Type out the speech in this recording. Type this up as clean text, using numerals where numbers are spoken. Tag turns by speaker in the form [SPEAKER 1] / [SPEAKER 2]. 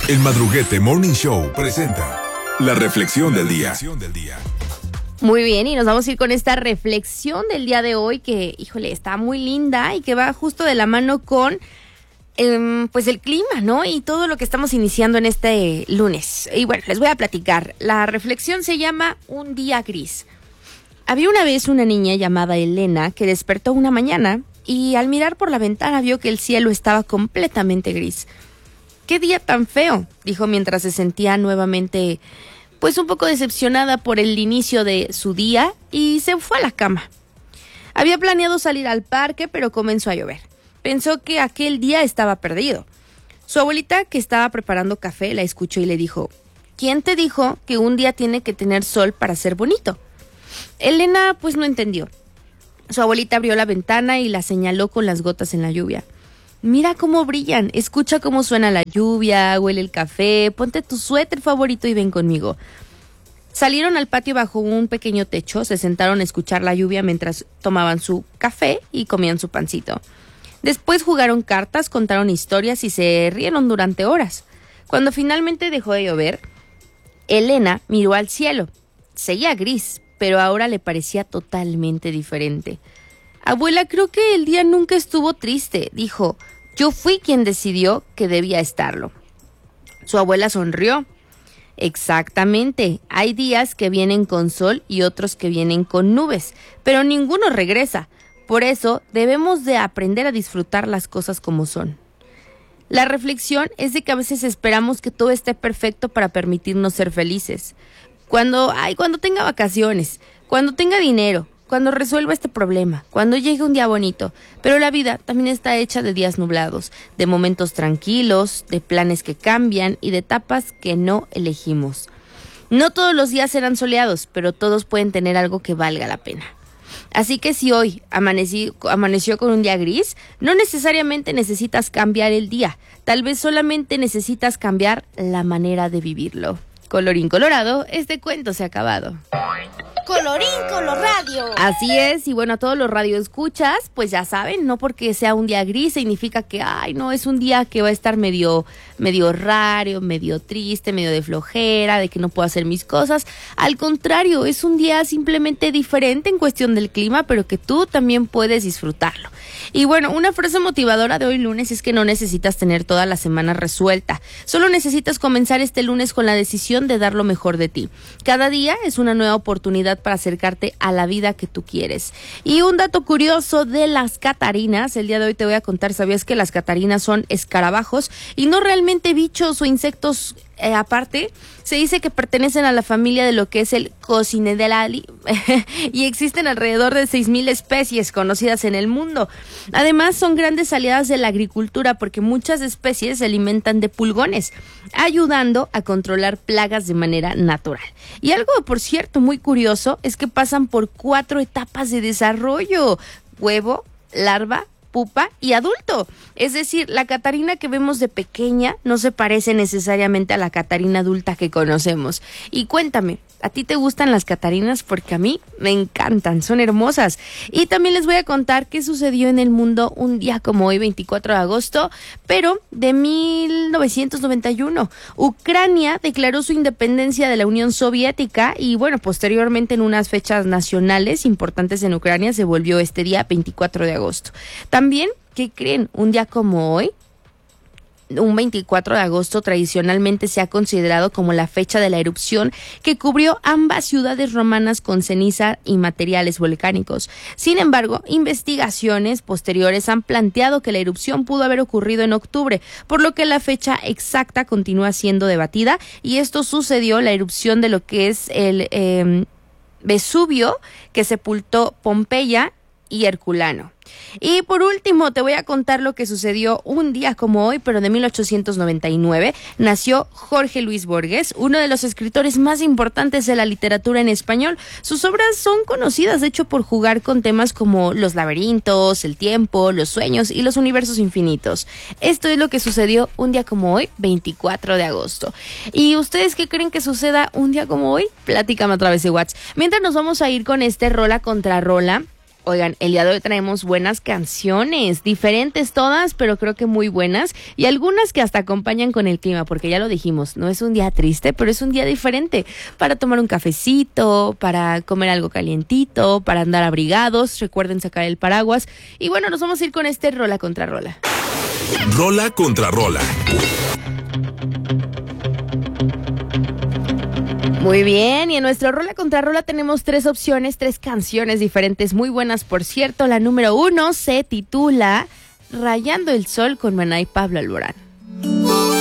[SPEAKER 1] El Madruguete Morning Show presenta la reflexión del día.
[SPEAKER 2] Muy bien, y nos vamos a ir con esta reflexión del día de hoy que, híjole, está muy linda y que va justo de la mano con pues el clima, ¿no? Y todo lo que estamos iniciando en este lunes. Y bueno, les voy a platicar. La reflexión se llama Un día gris. Había una vez una niña llamada Elena que despertó una mañana y al mirar por la ventana vio que el cielo estaba completamente gris. ¡Qué día tan feo!, dijo mientras se sentía nuevamente pues un poco decepcionada por el inicio de su día y se fue a la cama. Había planeado salir al parque, pero comenzó a llover. Pensó que aquel día estaba perdido. Su abuelita, que estaba preparando café, la escuchó y le dijo: ¿quién te dijo que un día tiene que tener sol para ser bonito? Elena pues no entendió. Su abuelita abrió la ventana y la señaló con las gotas en la lluvia. Mira cómo brillan, escucha cómo suena la lluvia, huele el café, ponte tu suéter favorito y ven conmigo. Salieron al patio bajo un pequeño techo, se sentaron a escuchar la lluvia mientras tomaban su café y comían su pancito. Después jugaron cartas, contaron historias y se rieron durante horas. Cuando finalmente dejó de llover, Elena miró al cielo. Seguía gris, pero ahora le parecía totalmente diferente. Abuela, creo que el día nunca estuvo triste, dijo. Yo fui quien decidió que debía estarlo. Su abuela sonrió. Exactamente, hay días que vienen con sol y otros que vienen con nubes, pero ninguno regresa. Por eso debemos de aprender a disfrutar las cosas como son. La reflexión es de que a veces esperamos que todo esté perfecto para permitirnos ser felices. Cuando tenga vacaciones, cuando tenga dinero, cuando resuelva este problema, cuando llegue un día bonito. Pero la vida también está hecha de días nublados, de momentos tranquilos, de planes que cambian y de etapas que no elegimos. No todos los días serán soleados, pero todos pueden tener algo que valga la pena. Así que si hoy amaneció con un día gris, no necesariamente necesitas cambiar el día, tal vez solamente necesitas cambiar la manera de vivirlo. Colorín colorado, este cuento se ha acabado.
[SPEAKER 3] Colorín colorado.
[SPEAKER 2] Así es, y bueno, a todos los radioescuchas, pues ya saben, no porque sea un día gris significa que, no, es un día que va a estar medio raro, medio triste, medio de flojera, de que no puedo hacer mis cosas. Al contrario, es un día simplemente diferente en cuestión del clima, pero que tú también puedes disfrutarlo. Y bueno, una frase motivadora de hoy lunes es que no necesitas tener toda la semana resuelta. Solo necesitas comenzar este lunes con la decisión de dar lo mejor de ti. Cada día es una nueva oportunidad para acercarte a la vida que tú quieres. Y un dato curioso de las catarinas, el día de hoy te voy a contar, ¿sabías que las catarinas son escarabajos y no realmente bichos o insectos aparte? Se dice que pertenecen a la familia de lo que es el Coccinellinae y existen alrededor de 6,000 especies conocidas en el mundo. Además, son grandes aliadas de la agricultura porque muchas especies se alimentan de pulgones, ayudando a controlar plagas de manera natural. Y algo, por cierto, muy curioso es que pasan por 4 etapas de desarrollo: huevo, larva, pupa y adulto. Es decir, la catarina que vemos de pequeña no se parece necesariamente a la catarina adulta que conocemos. Y cuéntame, ¿a ti te gustan las catarinas? Porque a mí me encantan, son hermosas. Y también les voy a contar qué sucedió en el mundo un día como hoy, 24 de agosto, pero de 1991. Ucrania declaró su independencia de la Unión Soviética y bueno, posteriormente en unas fechas nacionales importantes en Ucrania se volvió este día 24 de agosto. También, ¿qué creen? Un día como hoy, un 24 de agosto tradicionalmente se ha considerado como la fecha de la erupción que cubrió ambas ciudades romanas con ceniza y materiales volcánicos. Sin embargo, investigaciones posteriores han planteado que la erupción pudo haber ocurrido en octubre, por lo que la fecha exacta continúa siendo debatida, y esto sucedió la erupción de lo que es el Vesubio, que sepultó Pompeya y Herculano. Y por último te voy a contar lo que sucedió un día como hoy, pero de 1899. Nació Jorge Luis Borges, uno de los escritores más importantes de la literatura en español. Sus obras son conocidas, de hecho, por jugar con temas como los laberintos, el tiempo, los sueños y los universos infinitos. Esto es lo que sucedió un día como hoy, 24 de agosto. ¿Y ustedes qué creen que suceda un día como hoy? Platícame a través de WhatsApp. Mientras nos vamos a ir con este rola contra rola. Oigan, el día de hoy traemos buenas canciones, diferentes todas, pero creo que muy buenas, y algunas que hasta acompañan con el clima, porque ya lo dijimos, no es un día triste, pero es un día diferente, para tomar un cafecito, para comer algo calientito, para andar abrigados, recuerden sacar el paraguas, y bueno, nos vamos a ir con este rola contra rola.
[SPEAKER 1] Rola contra rola.
[SPEAKER 2] Muy bien, y en nuestro rola contra rola tenemos 3 opciones, 3 canciones diferentes, muy buenas por cierto. La número 1 se titula Rayando el Sol con Maná y Pablo Alborán.